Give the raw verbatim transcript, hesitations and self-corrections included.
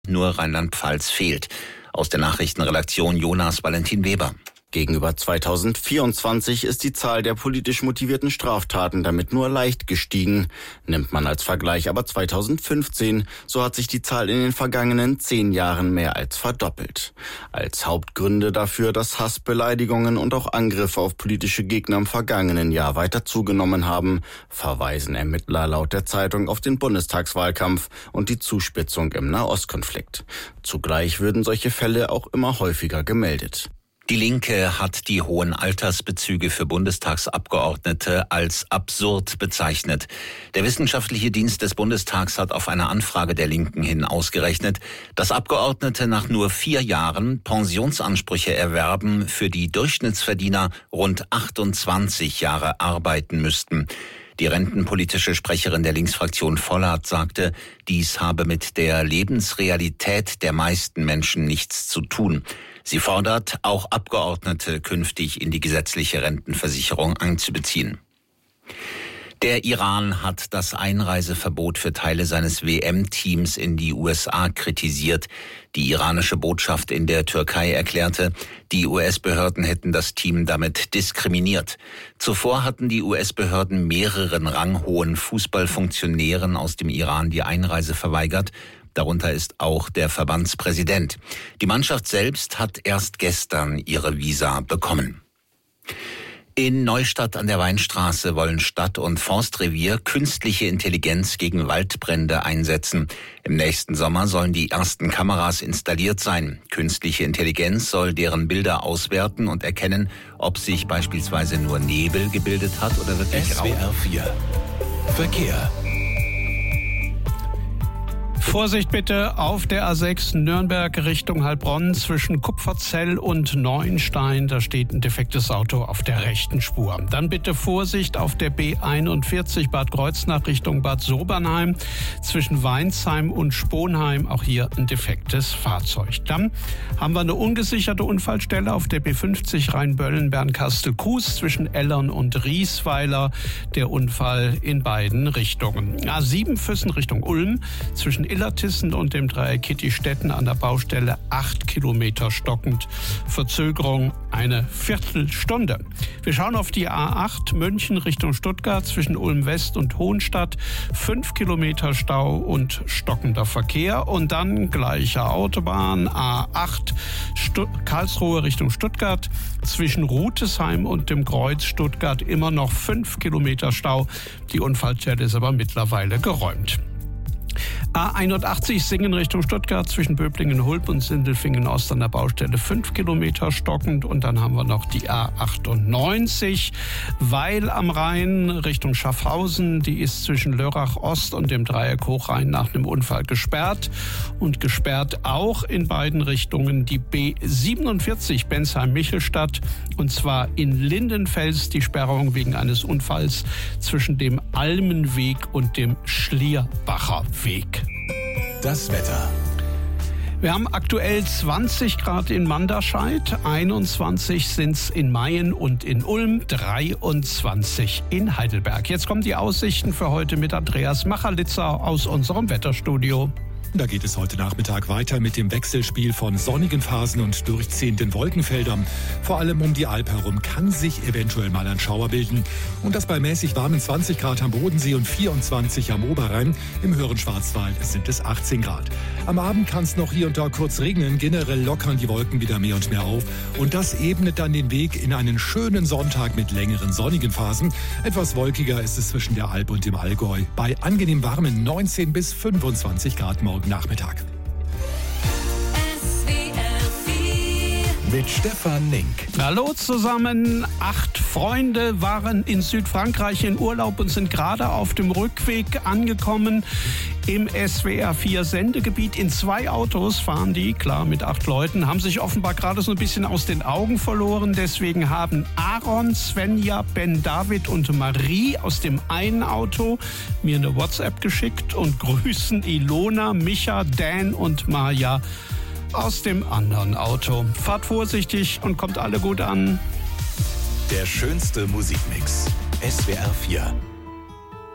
Nur Rheinland-Pfalz fehlt. Aus der Nachrichtenredaktion Jonas Valentin Weber. Gegenüber zweitausendvierundzwanzig ist die Zahl der politisch motivierten Straftaten damit nur leicht gestiegen. Nimmt man als Vergleich aber zweitausendfünfzehn, so hat sich die Zahl in den vergangenen zehn Jahren mehr als verdoppelt. Als Hauptgründe dafür, dass Hassbeleidigungen und auch Angriffe auf politische Gegner im vergangenen Jahr weiter zugenommen haben, verweisen Ermittler laut der Zeitung auf den Bundestagswahlkampf und die Zuspitzung im Nahostkonflikt. Zugleich würden solche Fälle auch immer häufiger gemeldet. Die Linke hat die hohen Altersbezüge für Bundestagsabgeordnete als absurd bezeichnet. Der wissenschaftliche Dienst des Bundestags hat auf eine Anfrage der Linken hin ausgerechnet, dass Abgeordnete nach nur vier Jahren Pensionsansprüche erwerben, für die Durchschnittsverdiener rund achtundzwanzig Jahre arbeiten müssten. Die rentenpolitische Sprecherin der Linksfraktion Vollert sagte, dies habe mit der Lebensrealität der meisten Menschen nichts zu tun. Sie fordert, auch Abgeordnete künftig in die gesetzliche Rentenversicherung einzubeziehen. Der Iran hat das Einreiseverbot für Teile seines W M-Teams in die U S A kritisiert. Die iranische Botschaft in der Türkei erklärte, die U S-Behörden hätten das Team damit diskriminiert. Zuvor hatten die U S-Behörden mehreren ranghohen Fußballfunktionären aus dem Iran die Einreise verweigert. Darunter ist auch der Verbandspräsident. Die Mannschaft selbst hat erst gestern ihre Visa bekommen. In Neustadt an der Weinstraße wollen Stadt- und Forstrevier künstliche Intelligenz gegen Waldbrände einsetzen. Im nächsten Sommer sollen die ersten Kameras installiert sein. Künstliche Intelligenz soll deren Bilder auswerten und erkennen, ob sich beispielsweise nur Nebel gebildet hat oder wirklich Rauch. S W R vier Verkehr. Vorsicht bitte auf der A sechs Nürnberg Richtung Heilbronn zwischen Kupferzell und Neuenstein. Da steht ein defektes Auto auf der rechten Spur. Dann bitte Vorsicht auf der B einundvierzig Bad Kreuznach Richtung Bad Sobernheim zwischen Weinsheim und Sponheim. Auch hier ein defektes Fahrzeug. Dann haben wir eine ungesicherte Unfallstelle auf der B fünfzig Rheinböllen-Bernkastel-Kues zwischen Ellern und Riesweiler. Der Unfall in beiden Richtungen. A sieben Füssen Richtung Ulm zwischen Illertissen und dem Dreieck Kittistetten an der Baustelle acht Kilometer stockend. Verzögerung eine Viertelstunde. Wir schauen auf die A acht München Richtung Stuttgart zwischen Ulm West und Hohenstadt. fünf Kilometer Stau und stockender Verkehr. Und dann gleiche Autobahn A acht Stu- Karlsruhe Richtung Stuttgart zwischen Rutesheim und dem Kreuz Stuttgart immer noch fünf Kilometer Stau. Die Unfallstelle ist aber mittlerweile geräumt. A einundachtzig Singen Richtung Stuttgart zwischen Böblingen-Hulb und Sindelfingen-Ost an der Baustelle fünf Kilometer stockend. Und dann haben wir noch die A achtundneunzig Weil am Rhein Richtung Schaffhausen. Die ist zwischen Lörrach-Ost und dem Dreieck Hochrhein nach einem Unfall gesperrt. Und gesperrt auch in beiden Richtungen die B siebenundvierzig Bensheim-Michelstadt. Und zwar in Lindenfels die Sperrung wegen eines Unfalls zwischen dem Almenweg und dem Schlierbacher Weg. Das Wetter. Wir haben aktuell zwanzig Grad in Manderscheid, einundzwanzig sind's in Mayen und in Ulm, dreiundzwanzig in Heidelberg. Jetzt kommen die Aussichten für heute mit Andreas Machalitzer aus unserem Wetterstudio. Da geht es heute Nachmittag weiter mit dem Wechselspiel von sonnigen Phasen und durchziehenden Wolkenfeldern. Vor allem um die Alp herum kann sich eventuell mal ein Schauer bilden. Und das bei mäßig warmen zwanzig Grad am Bodensee und vierundzwanzig am Oberrhein. Im höheren Schwarzwald sind es achtzehn Grad. Am Abend kann es noch hier und da kurz regnen. Generell lockern die Wolken wieder mehr und mehr auf. Und das ebnet dann den Weg in einen schönen Sonntag mit längeren sonnigen Phasen. Etwas wolkiger ist es zwischen der Alp und dem Allgäu. Bei angenehm warmen neunzehn bis fünfundzwanzig Grad morgen Nachmittag. Mit Stefan Nink. Hallo zusammen. Acht Freunde waren in Südfrankreich in Urlaub und sind gerade auf dem Rückweg angekommen im S W R vier Sendegebiet. In zwei Autos fahren die, klar mit acht Leuten, haben sich offenbar gerade so ein bisschen aus den Augen verloren. Deswegen haben Aaron, Svenja, Ben, David und Marie aus dem einen Auto mir eine WhatsApp geschickt und grüßen Ilona, Micha, Dan und Maja aus dem anderen Auto. Fahrt vorsichtig und kommt alle gut an. Der schönste Musikmix. S W R vier.